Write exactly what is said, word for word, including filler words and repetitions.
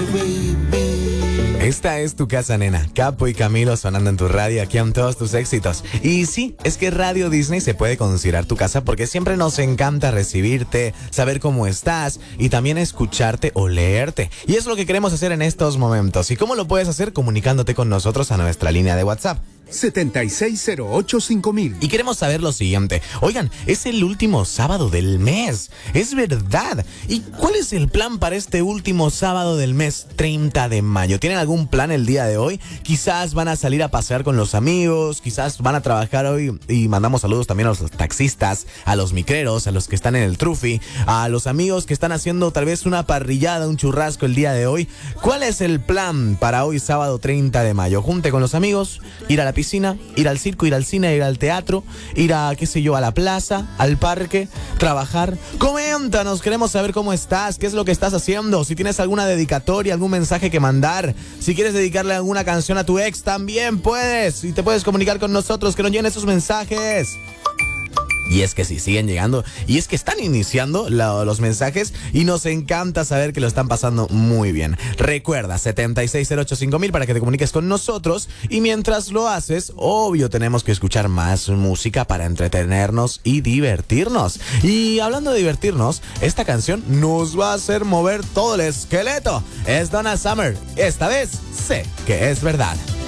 Esta es tu casa, nena. Capo y Camilo sonando en tu radio, aquí en todos tus éxitos. Y sí, es que Radio Disney se puede considerar tu casa porque siempre nos encanta recibirte, saber cómo estás y también escucharte o leerte. Y es lo que queremos hacer en estos momentos. ¿Y cómo lo puedes hacer? Comunicándote con nosotros a nuestra línea de WhatsApp. setenta y seis cero ocho cinco mil. Y queremos saber lo siguiente. Oigan, es el último sábado del mes. Es verdad. ¿Y cuál es el plan para este último sábado del mes treinta de mayo? ¿Tienen algún plan el día de hoy? Quizás van a salir a pasear con los amigos, quizás van a trabajar hoy y mandamos saludos también a los taxistas, a los micreros, a los que están en el trufi, a los amigos que están haciendo tal vez una parrillada, un churrasco el día de hoy. ¿Cuál es el plan para hoy sábado treinta de mayo? Junte con los amigos, ir a la piscina, ir al circo, ir al cine, ir al teatro, ir a, qué sé yo, a la plaza, al parque, trabajar. Coméntanos, queremos saber cómo estás, qué es lo que estás haciendo, si tienes alguna dedicatoria, algún mensaje que mandar, si quieres dedicarle alguna canción a tu ex, también puedes, y te puedes comunicar con nosotros, que nos lleguen esos mensajes. Y es que sí, siguen llegando. Y es que están iniciando la, los mensajes y nos encanta saber que lo están pasando muy bien. Recuerda, setenta y seis cero ocho cinco mil para que te comuniques con nosotros. Y mientras lo haces, obvio, tenemos que escuchar más música para entretenernos y divertirnos. Y hablando de divertirnos, esta canción nos va a hacer mover todo el esqueleto. Es Donna Summer. Esta vez sé que es verdad.